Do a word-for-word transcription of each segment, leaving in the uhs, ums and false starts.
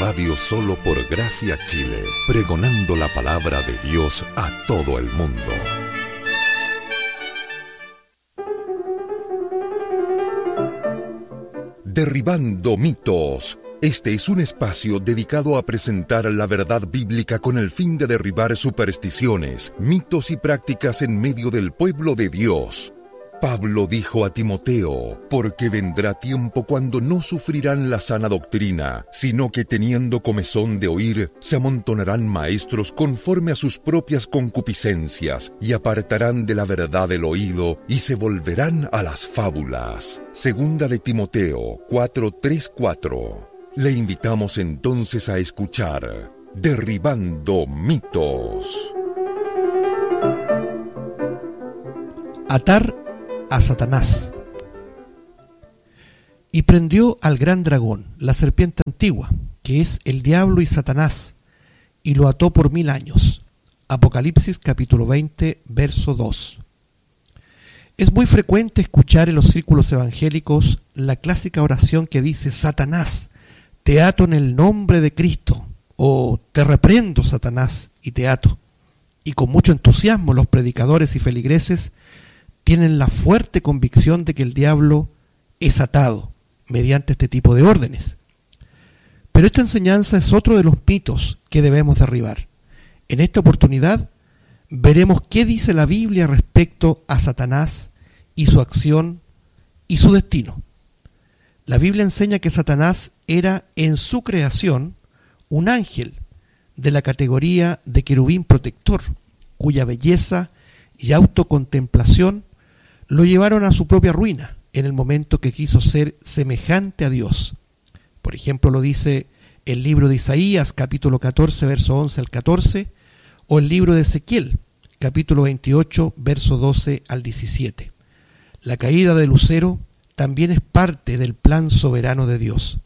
radio solo por Gracia Chile, pregonando la palabra de Dios a todo el mundo. Derribando mitos. Este es un espacio dedicado a presentar la verdad bíblica con el fin de derribar supersticiones, mitos y prácticas en medio del pueblo de Dios. Pablo dijo a Timoteo, porque vendrá tiempo cuando no sufrirán la sana doctrina, sino que teniendo comezón de oír, se amontonarán maestros conforme a sus propias concupiscencias, y apartarán de la verdad el oído, y se volverán a las fábulas. Segunda de Timoteo cuatro, tres, cuatro. Le invitamos entonces a escuchar Derribando mitos. Atar a Satanás. Y prendió al gran dragón, la serpiente antigua, que es el diablo y Satanás, y lo ató por mil años. Apocalipsis capítulo veinte, verso dos. Es muy frecuente escuchar en los círculos evangélicos la clásica oración que dice: Satanás, te ato en el nombre de Cristo, o te reprendo, Satanás, y te ato. Y con mucho entusiasmo los predicadores y feligreses tienen la fuerte convicción de que el diablo es atado mediante este tipo de órdenes. Pero esta enseñanza es otro de los mitos que debemos derribar. En esta oportunidad veremos qué dice la Biblia respecto a Satanás y su acción y su destino. La Biblia enseña que Satanás era en su creación un ángel de la categoría de querubín protector, cuya belleza y autocontemplación lo llevaron a su propia ruina en el momento que quiso ser semejante a Dios. Por ejemplo, lo dice el libro de Isaías, capítulo catorce, verso once al catorce, o el libro de Ezequiel, capítulo veintiocho, verso doce al diecisiete. La caída de Lucero también es parte del plan soberano de Dios.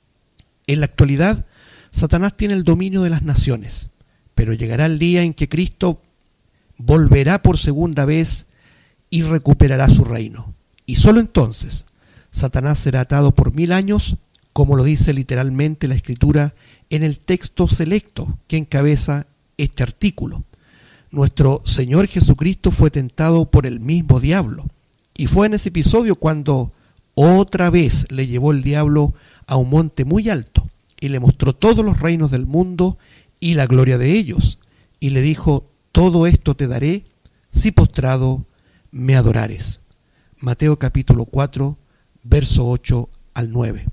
En la actualidad, Satanás tiene el dominio de las naciones, pero llegará el día en que Cristo volverá por segunda vez y recuperará su reino. Y solo entonces Satanás será atado por mil años, como lo dice literalmente la Escritura en el texto selecto que encabeza este artículo. Nuestro Señor Jesucristo fue tentado por el mismo diablo, y fue en ese episodio cuando otra vez le llevó el diablo a un monte muy alto y le mostró todos los reinos del mundo y la gloria de ellos, y le dijo: todo esto te daré si postrado me adorares. Mateo capítulo cuatro, verso ocho al nueve.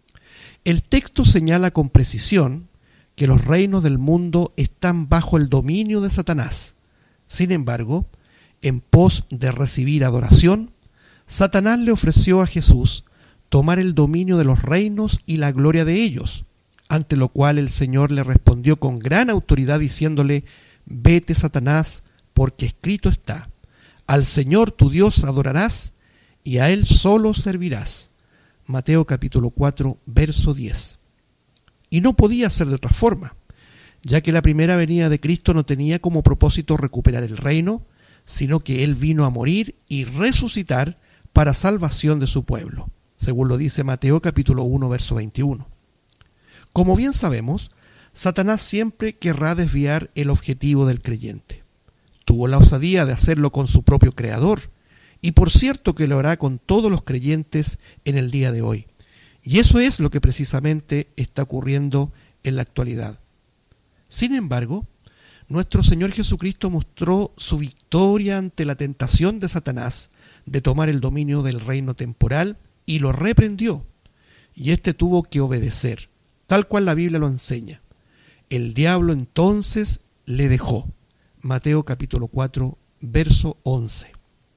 El texto señala con precisión que los reinos del mundo están bajo el dominio de Satanás. Sin embargo, en pos de recibir adoración, Satanás le ofreció a Jesús tomar el dominio de los reinos y la gloria de ellos, ante lo cual el Señor le respondió con gran autoridad diciéndole: vete, Satanás, porque escrito está: al Señor tu Dios adorarás y a Él solo servirás. Mateo capítulo cuatro, verso diez. Y no podía ser de otra forma, ya que la primera venida de Cristo no tenía como propósito recuperar el reino, sino que Él vino a morir y resucitar para salvación de su pueblo, según lo dice Mateo capítulo uno, verso veintiuno. Como bien sabemos, Satanás siempre querrá desviar el objetivo del creyente. Tuvo la osadía de hacerlo con su propio creador, y por cierto que lo hará con todos los creyentes en el día de hoy. Y eso es lo que precisamente está ocurriendo en la actualidad. Sin embargo, nuestro Señor Jesucristo mostró su victoria ante la tentación de Satanás de tomar el dominio del reino temporal y lo reprendió, y éste tuvo que obedecer, tal cual la Biblia lo enseña. El diablo entonces le dejó. Mateo capítulo cuatro, verso once.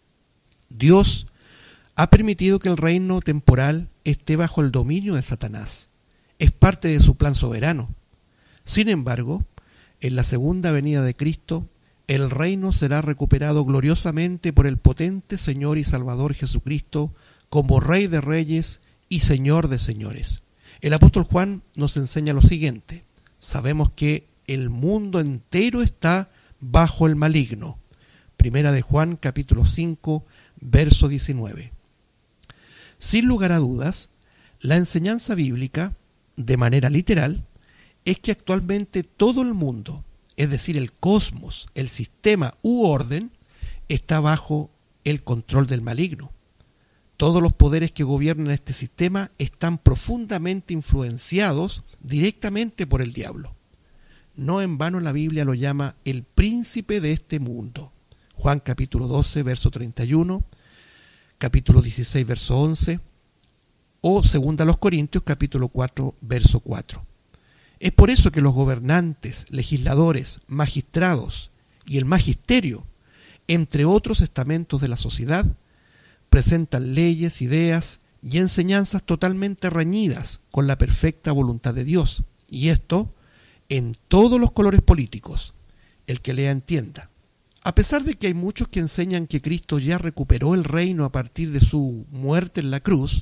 Dios ha permitido que el reino temporal esté bajo el dominio de Satanás. Es parte de su plan soberano. Sin embargo, en la segunda venida de Cristo, el reino será recuperado gloriosamente por el potente Señor y Salvador Jesucristo como Rey de Reyes y Señor de Señores. El apóstol Juan nos enseña lo siguiente: sabemos que el mundo entero está bajo el maligno. Primera de Juan capítulo cinco, verso diecinueve. Sin lugar a dudas, la enseñanza bíblica, de manera literal, es que actualmente todo el mundo, es decir, el cosmos, el sistema u orden, está bajo el control del maligno. Todos los poderes que gobiernan este sistema están profundamente influenciados directamente por el diablo. No en vano la Biblia lo llama el príncipe de este mundo. Juan capítulo doce, verso treinta y uno, capítulo dieciséis, verso once, o segunda a los Corintios, capítulo cuatro, verso cuatro. Es por eso que los gobernantes, legisladores, magistrados y el magisterio, entre otros estamentos de la sociedad, presentan leyes, ideas y enseñanzas totalmente reñidas con la perfecta voluntad de Dios, y esto en todos los colores políticos. El que lea entienda. A pesar de que hay muchos que enseñan que Cristo ya recuperó el reino a partir de su muerte en la cruz,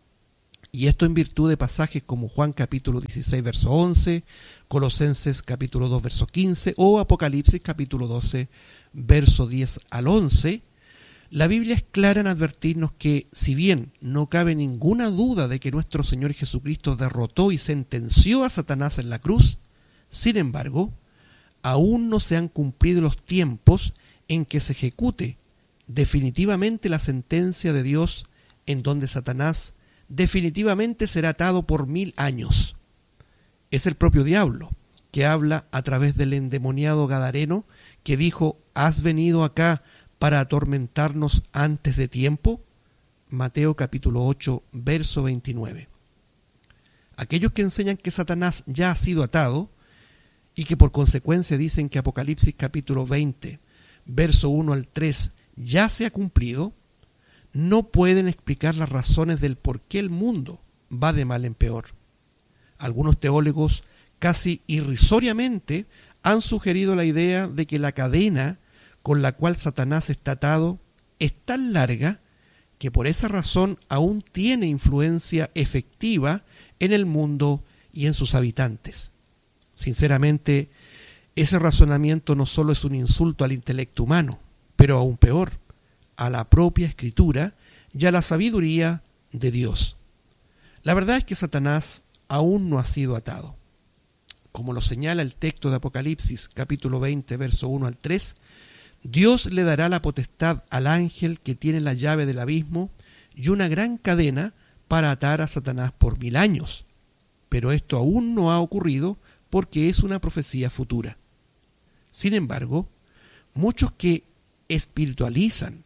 y esto en virtud de pasajes como Juan capítulo dieciséis, verso once, Colosenses capítulo dos, verso quince, o Apocalipsis capítulo doce, verso diez al once, la Biblia es clara en advertirnos que, si bien no cabe ninguna duda de que nuestro Señor Jesucristo derrotó y sentenció a Satanás en la cruz, sin embargo, aún no se han cumplido los tiempos en que se ejecute definitivamente la sentencia de Dios, en donde Satanás definitivamente será atado por mil años. Es el propio diablo que habla a través del endemoniado gadareno que dijo: ¿has venido acá para atormentarnos antes de tiempo? Mateo capítulo ocho, verso veintinueve. Aquellos que enseñan que Satanás ya ha sido atado y que por consecuencia dicen que Apocalipsis capítulo veinte, verso uno al tres ya se ha cumplido, no pueden explicar las razones del por qué el mundo va de mal en peor. Algunos teólogos casi irrisoriamente han sugerido la idea de que la cadena con la cual Satanás está atado es tan larga que por esa razón aún tiene influencia efectiva en el mundo y en sus habitantes. Sinceramente, ese razonamiento no solo es un insulto al intelecto humano, pero aún peor, a la propia Escritura y a la sabiduría de Dios. La verdad es que Satanás aún no ha sido atado. Como lo señala el texto de Apocalipsis, capítulo veinte, verso uno al tres, Dios le dará la potestad al ángel que tiene la llave del abismo y una gran cadena para atar a Satanás por mil años. Pero esto aún no ha ocurrido porque es una profecía futura. Sin embargo, muchos que espiritualizan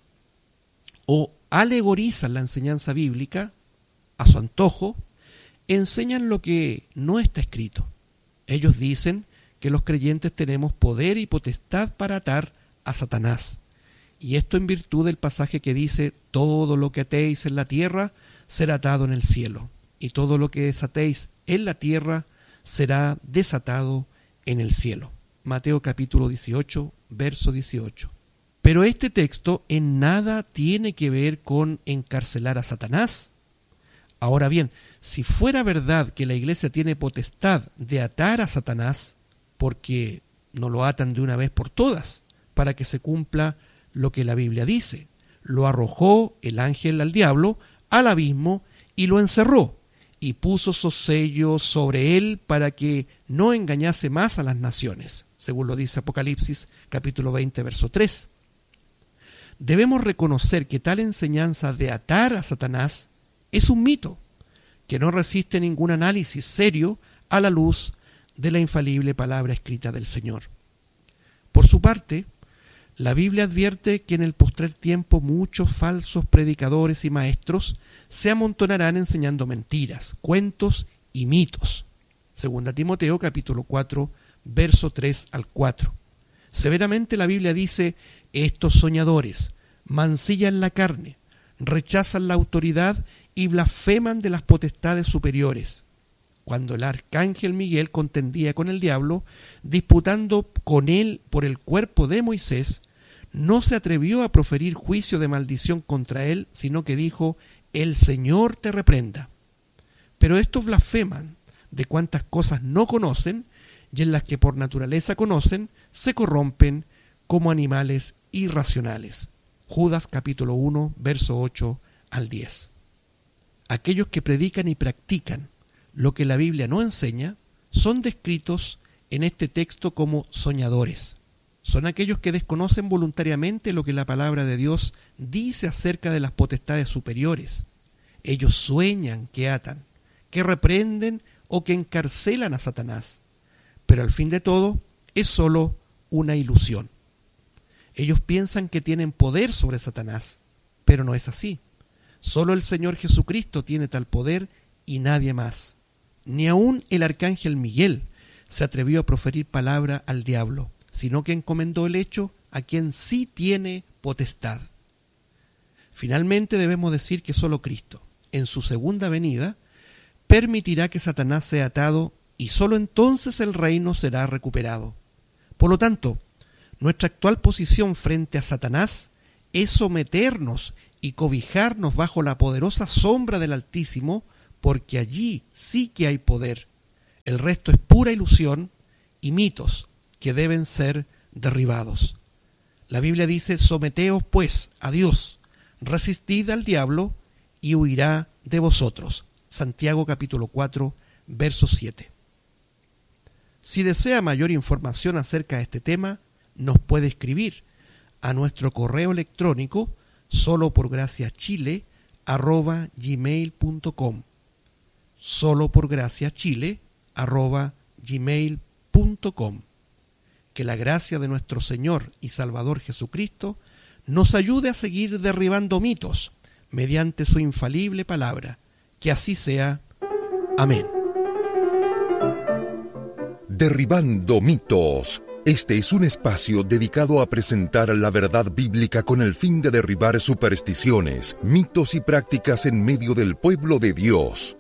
o alegorizan la enseñanza bíblica a su antojo, enseñan lo que no está escrito. Ellos dicen que los creyentes tenemos poder y potestad para atar a Satanás. Y esto en virtud del pasaje que dice: todo lo que atéis en la tierra será atado en el cielo, y todo lo que desatéis en la tierra será desatado en el cielo. Mateo capítulo dieciocho, verso dieciocho. Pero este texto en nada tiene que ver con encarcelar a Satanás. Ahora bien, si fuera verdad que la iglesia tiene potestad de atar a Satanás, porque no lo atan de una vez por todas, para que se cumpla lo que la Biblia dice: lo arrojó el ángel al diablo al abismo y lo encerró, y puso su sello sobre él para que no engañase más a las naciones, según lo dice Apocalipsis capítulo veinte, verso tres. Debemos reconocer que tal enseñanza de atar a Satanás es un mito que no resiste ningún análisis serio a la luz de la infalible palabra escrita del Señor. Por su parte, la Biblia advierte que en el postrer tiempo muchos falsos predicadores y maestros se amontonarán enseñando mentiras, cuentos y mitos. Segunda Timoteo capítulo cuatro, verso tres al cuatro. Severamente la Biblia dice: estos soñadores mancillan la carne, rechazan la autoridad y blasfeman de las potestades superiores. Cuando el arcángel Miguel contendía con el diablo, disputando con él por el cuerpo de Moisés, no se atrevió a proferir juicio de maldición contra él, sino que dijo: el Señor te reprenda. Pero estos blasfeman de cuantas cosas no conocen, y en las que por naturaleza conocen, se corrompen como animales irracionales. Judas capítulo uno, verso ocho al diez. Aquellos que predican y practican lo que la Biblia no enseña son descritos en este texto como soñadores. Son aquellos que desconocen voluntariamente lo que la palabra de Dios dice acerca de las potestades superiores. Ellos sueñan que atan, que reprenden o que encarcelan a Satanás. Pero al fin de todo es solo una ilusión. Ellos piensan que tienen poder sobre Satanás, pero no es así. Solo el Señor Jesucristo tiene tal poder y nadie más. Ni aun el arcángel Miguel se atrevió a proferir palabra al diablo, sino que encomendó el hecho a quien sí tiene potestad. Finalmente debemos decir que solo Cristo, en su segunda venida, permitirá que Satanás sea atado y solo entonces el reino será recuperado. Por lo tanto, nuestra actual posición frente a Satanás es someternos y cobijarnos bajo la poderosa sombra del Altísimo, porque allí sí que hay poder. El resto es pura ilusión y mitos que deben ser derribados. La Biblia dice: someteos pues a Dios, resistid al diablo y huirá de vosotros. Santiago capítulo cuatro, verso siete. Si desea mayor información acerca de este tema, nos puede escribir a nuestro correo electrónico soloporgraciachile arroba gmail punto com soloporgraciachile arroba gmail punto com. Que la gracia de nuestro Señor y Salvador Jesucristo nos ayude a seguir derribando mitos mediante su infalible palabra. Que así sea. Amén. Derribando mitos. Este es un espacio dedicado a presentar la verdad bíblica con el fin de derribar supersticiones, mitos y prácticas en medio del pueblo de Dios.